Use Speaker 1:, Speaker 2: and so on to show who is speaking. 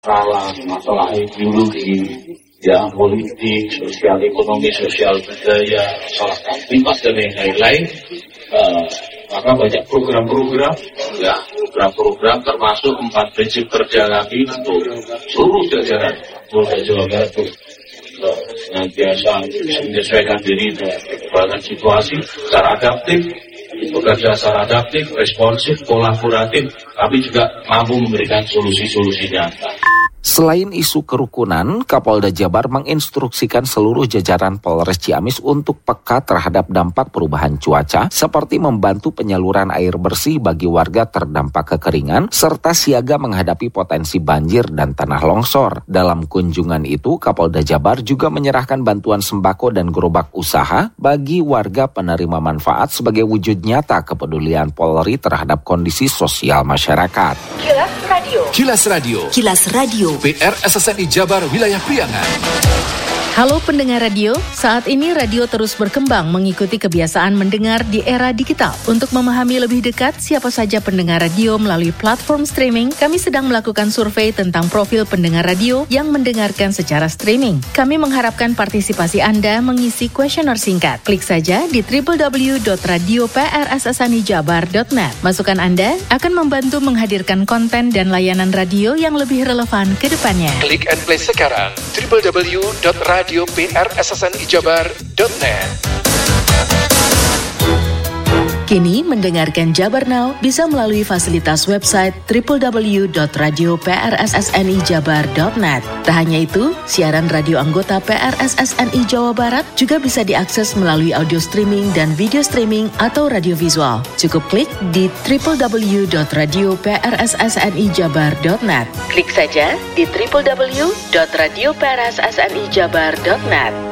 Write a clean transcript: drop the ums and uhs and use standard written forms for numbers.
Speaker 1: masalah ideologi, ya politik, sosial ekonomi, sosial budaya, masalah kamtimas dan lain-lain. Maka banyak program-program termasuk 4 prinsip kerja kami untuk seluruh jajaran Polda Jawa Barat senantiasa menyesuaikan diri dengan situasi secara adaptif, bekerja secara adaptif, responsif, kolaboratif, tapi juga mampu memberikan solusi-solusi nyata.
Speaker 2: Selain isu kerukunan, Kapolda Jabar menginstruksikan seluruh jajaran Polres Ciamis untuk peka terhadap dampak perubahan cuaca, seperti membantu penyaluran air bersih bagi warga terdampak kekeringan, serta siaga menghadapi potensi banjir dan tanah longsor. Dalam kunjungan itu, Kapolda Jabar juga menyerahkan bantuan sembako dan gerobak usaha bagi warga penerima manfaat sebagai wujud nyata kepedulian Polri terhadap kondisi sosial masyarakat.
Speaker 3: Kilas Radio. PR SSNI Jabar Wilayah Priangan.
Speaker 4: Halo pendengar radio, saat ini radio terus berkembang mengikuti kebiasaan mendengar di era digital. Untuk memahami lebih dekat siapa saja pendengar radio melalui platform streaming, kami sedang melakukan survei tentang profil pendengar radio yang mendengarkan secara streaming. Kami mengharapkan partisipasi Anda mengisi kuesioner singkat. Klik saja di www.radioprssnijabar.net. Masukan Anda akan membantu menghadirkan konten dan layanan radio yang lebih relevan ke depannya.
Speaker 3: Klik and play sekarang www.radioprssnijabar.net.
Speaker 4: Kini mendengarkan Jabar Now bisa melalui fasilitas website www.radioprssnijabar.net. Tak hanya itu, siaran radio anggota PRSSNI Jawa Barat juga bisa diakses melalui audio streaming dan video streaming atau radio visual. Cukup klik di www.radioprssnijabar.net. Klik saja di www.radioprssnijabar.net.